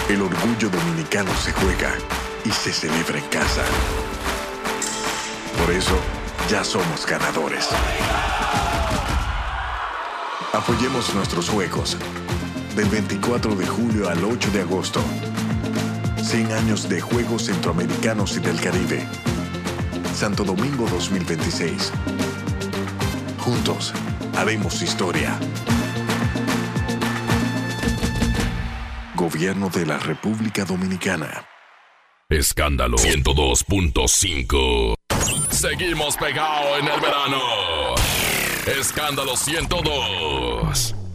El orgullo dominicano se juega y se celebra en casa. Por eso, ya somos ganadores. Apoyemos nuestros juegos. Del 24 de julio al 8 de agosto. 100 años de Juegos Centroamericanos y del Caribe. Santo Domingo 2026. Juntos, haremos historia. Gobierno de la República Dominicana. Escándalo 102.5. Seguimos pegados en el verano. Escándalo 102.